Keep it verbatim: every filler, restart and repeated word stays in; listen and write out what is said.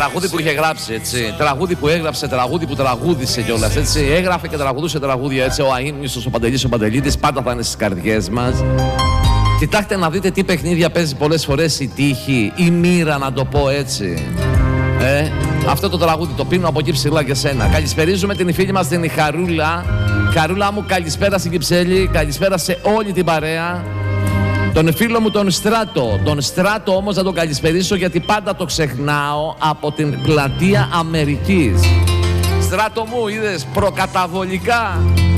Τραγούδι που είχε γράψει, έτσι. Τραγούδι που έγραψε, τραγούδι που τραγούδισε κιόλας, έτσι. Έγραφε και τραγουδούσε τραγούδια, έτσι. Ο αείμνηστος, ο Παντελής, ο Παντελίδης, πάντα θα είναι στις καρδιές μας. Κοιτάξτε να δείτε τι παιχνίδια παίζει πολλές φορές η τύχη, η μοίρα, να το πω έτσι. Ε, αυτό το τραγούδι το πίνω από εκεί ψηλά και σένα. Καλησπερίζουμε την φίλη μας την Χαρούλα. Χαρούλα μου, καλησπέρα στην Κυψέλη, καλησπέρα σε όλη την παρέα. Τον φίλο μου τον Στράτο. Τον Στράτο όμως θα τον καλησπερίσω γιατί πάντα το ξεχνάω, από την πλατεία Αμερικής. Στράτο μου, είδες προκαταβολικά.